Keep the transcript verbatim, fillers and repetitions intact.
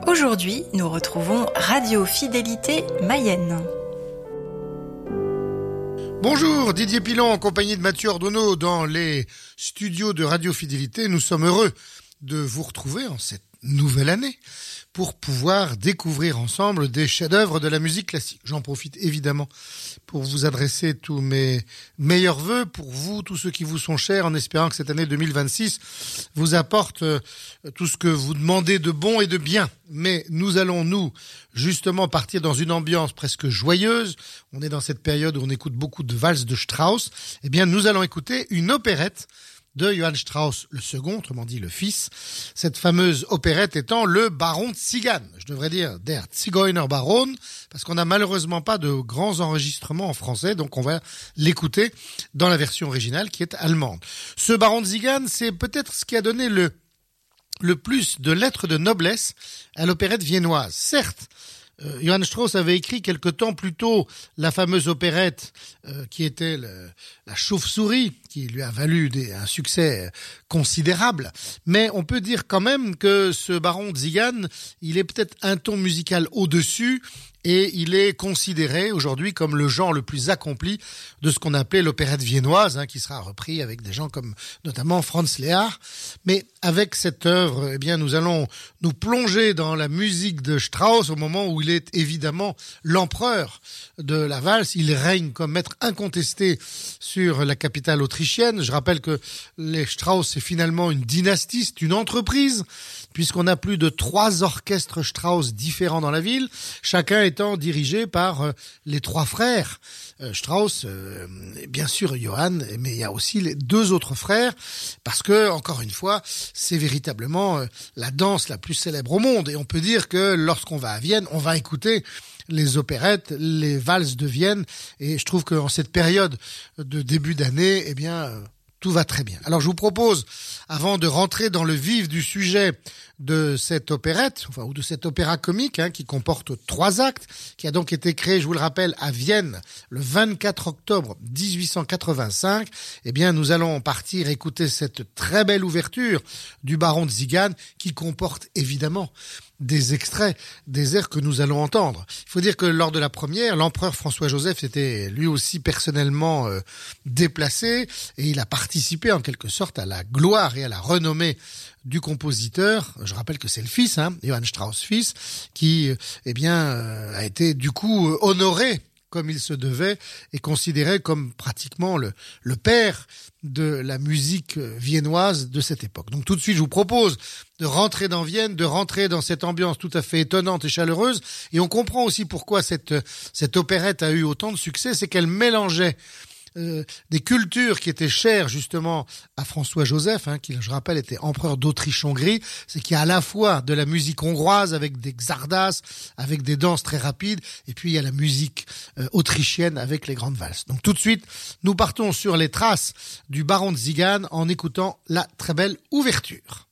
Aujourd'hui, nous retrouvons Radio Fidélité Mayenne. Bonjour, Didier Pilon en compagnie de Mathieu Ordonneau dans les studios de Radio Fidélité. Nous sommes heureux de vous retrouver en cette nouvelle année pour pouvoir découvrir ensemble des chefs-d'œuvre de la musique classique. J'en profite évidemment pour vous adresser tous mes meilleurs vœux pour vous, tous ceux qui vous sont chers, en espérant que cette année deux mille vingt-six vous apporte tout ce que vous demandez de bon et de bien. Mais nous allons, nous, justement partir dans une ambiance presque joyeuse. On est dans cette période où on écoute beaucoup de valses de Strauss. Eh bien, nous allons écouter une opérette de Johann Strauss le second, autrement dit le fils. Cette fameuse opérette étant le Baron Tzigane. Je devrais dire Der Zigeunerbaron, parce qu'on n'a malheureusement pas de grands enregistrements en français, donc on va l'écouter dans la version originale qui est allemande. Ce Baron Tzigane, c'est peut-être ce qui a donné le, le plus de lettres de noblesse à l'opérette viennoise. Certes, Euh, Johann Strauss avait écrit quelque temps plus tôt la fameuse opérette euh, qui était le, la Chauve-souris, qui lui a valu des, un succès considérable. Mais on peut dire quand même que ce Baron Tzigane, il est peut-être un ton musical au-dessus et il est considéré aujourd'hui comme le genre le plus accompli de ce qu'on appelait l'opérette viennoise, hein, qui sera repris avec des gens comme notamment Franz Lehár. Mais avec cette œuvre, eh bien, nous allons nous plonger dans la musique de Strauss au moment où il est évidemment l'empereur de la valse. Il règne comme maître incontesté sur la capitale autrichienne. Je rappelle que les Strauss, c'est finalement une dynastie, c'est une entreprise, puisqu'on a plus de trois orchestres Strauss différents dans la ville, chacun étant dirigé par euh, les trois frères euh, Strauss, euh, bien sûr Johann, mais il y a aussi les deux autres frères, parce que, encore une fois, c'est véritablement euh, la danse la plus célèbre au monde. Et on peut dire que lorsqu'on va à Vienne, on va écouter les opérettes, les valses de Vienne, et je trouve qu'en cette période de début d'année, eh bien, euh, tout va très bien. Alors je vous propose, avant de rentrer dans le vif du sujet de cette opérette, enfin, ou de cet opéra comique, hein, qui comporte trois actes, qui a donc été créé, je vous le rappelle, à Vienne le vingt-quatre octobre dix-huit cent quatre-vingt-cinq, eh bien nous allons partir écouter cette très belle ouverture du Baron Tzigane, qui comporte évidemment des extraits des airs que nous allons entendre. Il faut dire que lors de la première, l'empereur François-Joseph s'était lui aussi personnellement euh, déplacé et il a participé en quelque sorte à la gloire et à la renommée du compositeur. Je rappelle que c'est le fils, hein, Johann Strauss fils, qui eh bien euh, a été du coup honoré comme il se devait, et considéré comme pratiquement le, le père de la musique viennoise de cette époque. Donc tout de suite, je vous propose de rentrer dans Vienne, de rentrer dans cette ambiance tout à fait étonnante et chaleureuse, et on comprend aussi pourquoi cette, cette opérette a eu autant de succès, c'est qu'elle mélangeait Euh, des cultures qui étaient chères justement à François-Joseph, hein, qui, je rappelle, était empereur d'Autriche-Hongrie. C'est qu'il y a à la fois de la musique hongroise avec des czardas, avec des danses très rapides, et puis il y a la musique euh, autrichienne avec les grandes valses. Donc tout de suite, nous partons sur les traces du Baron Tzigane en écoutant la très belle ouverture.